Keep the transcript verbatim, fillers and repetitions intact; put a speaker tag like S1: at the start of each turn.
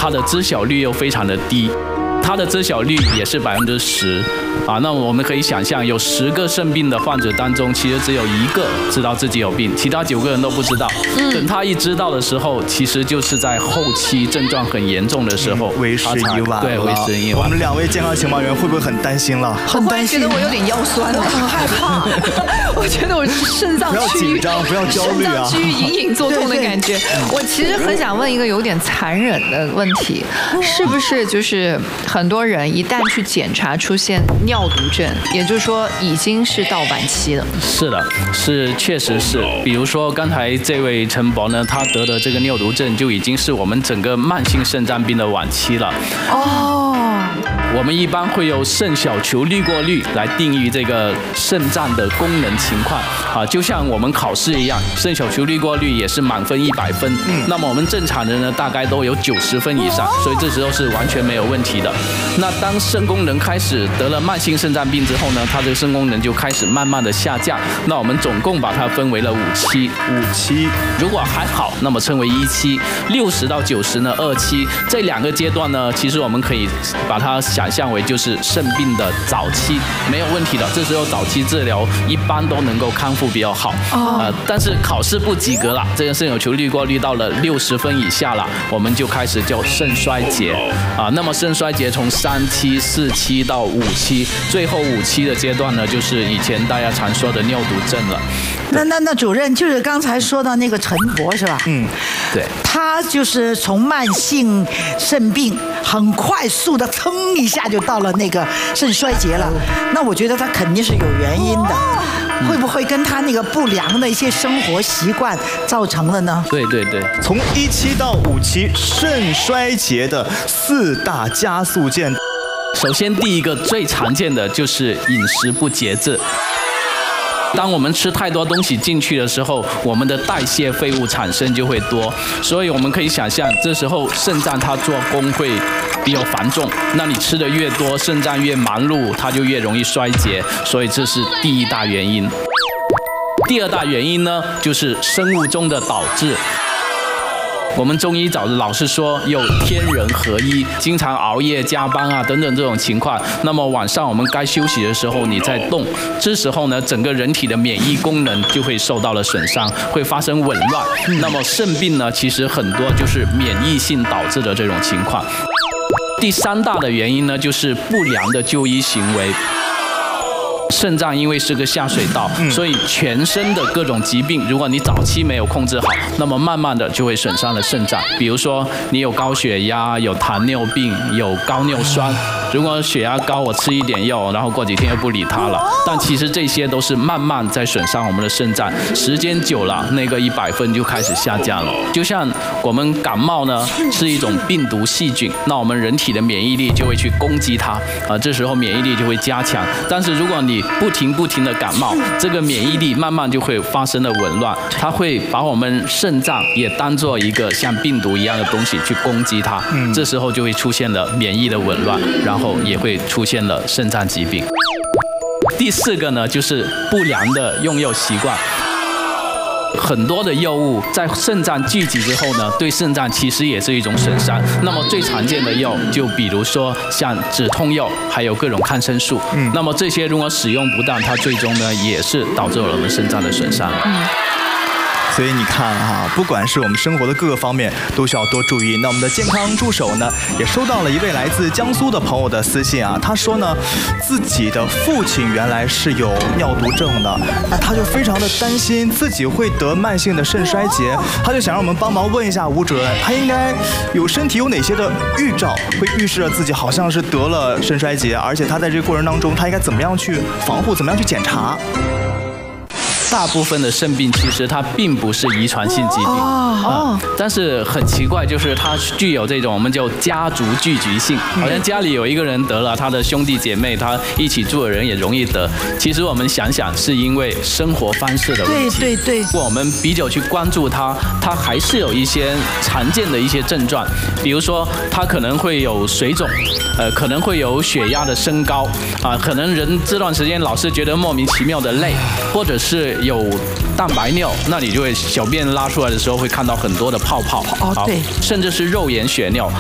S1: 它的知晓率又非常的低。它的知晓率也是百分之十，啊，那我们可以想象，有十个肾病的患者当中，其实只有一个知道自己有病，其他九个人都不知道。嗯、等他一知道的时候，其实就是在后期症状很严重的时候，
S2: 嗯、为时已晚。
S1: 对，为时已晚。
S2: 我们两位健康情报员会不会很担心了？
S3: 很担心，我觉得我有点腰酸了，很害怕。我觉得我肾脏
S2: 不要紧张，不要焦虑啊，
S3: 肾脏区域隐隐作痛的感觉。我其实很想问一个有点残忍的问题，是不是就是很多人一旦去检查出现尿毒症，也就是说已经是到晚期了？
S1: 是的，是确实是。比如说刚才这位陈博呢，他得的这个尿毒症就已经是我们整个慢性肾脏病的晚期了。哦。我们一般会用肾小球滤过率来定义这个肾脏的功能情况啊，就像我们考试一样，肾小球滤过率也是满分一百分，嗯，那么我们正常人呢大概都有九十分以上，所以这时候是完全没有问题的。那当肾功能开始得了慢性肾脏病之后呢，它这个肾功能就开始慢慢的下降。那我们总共把它分为了五期，
S2: 五期，
S1: 如果还好，那么称为一期；六十到九十呢，二期。这两个阶段呢，其实我们可以把它想象为就是肾病的早期，没有问题的。这时候早期治疗一般都能够康复比较好。哦、呃，但是考试不及格了，这个肾小球滤过率到了六十分以下了，我们就开始叫肾衰竭啊。那么肾衰竭从三期、四期到五期，最后五期的阶段呢，就是以前大家常说的尿毒症了。
S4: 那那那主任就是刚才说到那个陈博是吧？
S1: 嗯，对，
S4: 他就是从慢性肾病很快速的噌一下就到了那个肾衰竭了。那我觉得他肯定是有原因的，嗯、会不会跟他那个不良的一些生活习惯造成的呢？
S1: 对对对，
S2: 从一期到五期肾衰竭的四大加速键，
S1: 首先第一个最常见的就是饮食不节制。当我们吃太多东西进去的时候，我们的代谢废物产生就会多，所以我们可以想象，这时候肾脏它做工会比较繁重。那你吃的越多，肾脏越忙碌，它就越容易衰竭，所以这是第一大原因。第二大原因呢，就是生物钟的导致。我们中医早老是说有天人合一，经常熬夜加班啊等等这种情况，那么晚上我们该休息的时候你在动，这时候呢整个人体的免疫功能就会受到了损伤，会发生紊乱。那么肾病呢，其实很多就是免疫性导致的这种情况。第三大的原因呢，就是不良的就医行为。肾脏因为是个下水道，所以全身的各种疾病，如果你早期没有控制好，那么慢慢的就会损伤了肾脏。比如说你有高血压、有糖尿病、有高尿酸，如果血压高，我吃一点药，然后过几天又不理它了，但其实这些都是慢慢在损伤我们的肾脏，时间久了，那个一百分就开始下降了。就像我们感冒呢，是一种病毒细菌，那我们人体的免疫力就会去攻击它，啊，这时候免疫力就会加强。但是如果你不停不停的感冒，这个免疫力慢慢就会发生了紊乱，它会把我们肾脏也当做一个像病毒一样的东西去攻击它，嗯、这时候就会出现了免疫的紊乱，然后也会出现了肾脏疾病。第四个呢，就是不良的用药习惯。很多的药物在肾脏聚集之后呢，对肾脏其实也是一种损伤。那么最常见的药，就比如说像止痛药，还有各种抗生素。嗯，那么这些如果使用不当，它最终呢也是导致了我们肾脏的损伤。嗯。
S2: 所以你看哈，不管是我们生活的各个方面，都需要多注意。那我们的健康助手呢，也收到了一位来自江苏的朋友的私信啊，他说呢，自己的父亲原来是有尿毒症的，那他就非常的担心自己会得慢性的肾衰竭，他就想让我们帮忙问一下吴主任，他应该有身体有哪些的预兆，会预示着自己好像是得了肾衰竭，而且他在这个过程当中，他应该怎么样去防护，怎么样去检查？
S1: 大部分的肾病其实它并不是遗传性疾病，哦、呃，但是很奇怪，就是它具有这种我们叫家族聚集性，好像家里有一个人得了，他的兄弟姐妹，他一起住的人也容易得。其实我们想想，是因为生活方式的问题。
S4: 对对对。
S1: 我们比较去关注它，它还是有一些常见的一些症状，比如说它可能会有水肿，呃，可能会有血压的升高，啊、呃，可能人这段时间老是觉得莫名其妙的累，或者是有蛋白尿，那你就会小便拉出来的时候会看到很多的泡泡，
S4: 哦，对，
S1: 甚至是肉眼血尿，